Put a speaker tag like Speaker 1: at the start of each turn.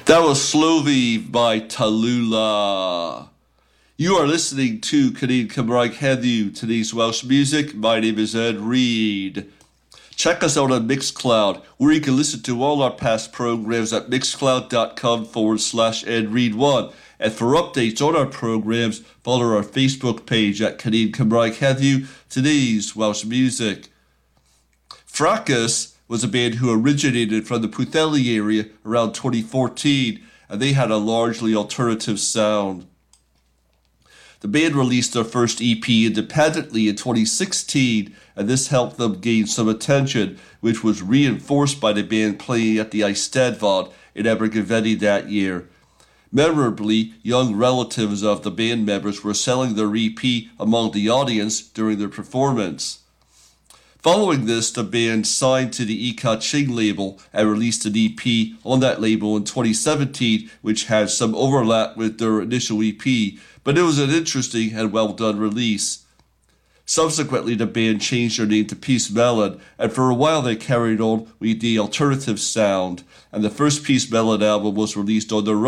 Speaker 1: That was Slovy by Tallulah. You are listening to Connected Cymraeg Heddiw, today's Welsh music. My name is Ed Reed. Check us out on Mixcloud, where you can listen to all our past programs at mixcloud.com/EdReed1. And for updates on our programs, follow our Facebook page at Connected Cymraeg Heddiw, today's Welsh music. Fracas was a band who originated from the Pwllheli area around 2014, and they had a largely alternative sound. The band released their first EP independently in 2016, and this helped them gain some attention, which was reinforced by the band playing at the Eisteddfod in Abergavenny that year. Memorably, young relatives of the band members were selling their EP among the audience during their performance. Following this, the band signed to the Ika Ching label and released an EP on that label in 2017, which had some overlap with their initial EP, but it was an interesting and well-done release. Subsequently, the band changed their name to Peace Melon, and for a while they carried on with the alternative sound, and the first Peace Melon album was released on their